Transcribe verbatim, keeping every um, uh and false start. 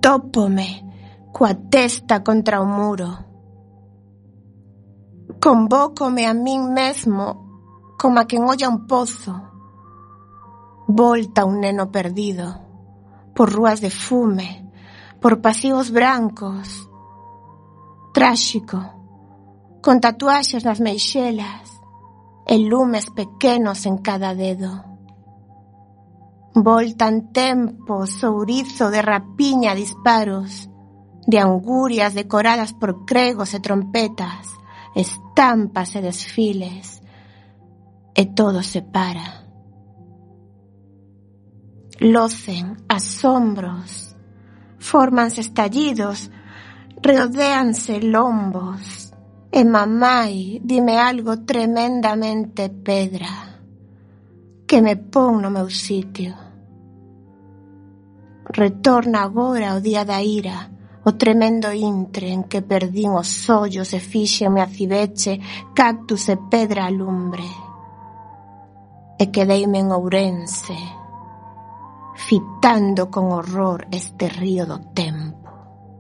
Tópome coa testa contra o muro. Convócome a min mesmo como a quen olla un pozo. Volta un neno perdido por rúas de fume, por pasivos brancos. Tráxico, con tatuaxes nas meixelas e lumes pequenos en cada dedo. Voltan tempos, ourizo de rapiña, disparos, de angurias decoradas por cregos e trompetas, estampas e desfiles, e todo se para. Locen asombros, fórmanse estallidos, rodéanse lombos, e mamai dime algo tremendamente pedra, que me pon no meu sitio. Retorna agora o día da ira, o tremendo intre en que perdín os ollos e fíxeme a cibeche, cactus e pedra alumbre. E quedeime en Ourense, fitando con horror este río do tempo.